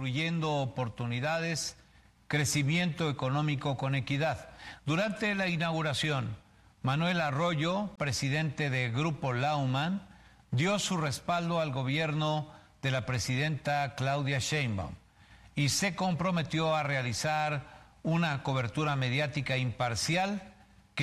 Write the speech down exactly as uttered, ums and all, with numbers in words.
construyendo oportunidades, crecimiento económico con equidad. Durante la inauguración, Manuel Arroyo, presidente de Grupo Lauman, dio su respaldo al gobierno de la presidenta Claudia Sheinbaum y se comprometió a realizar una cobertura mediática imparcial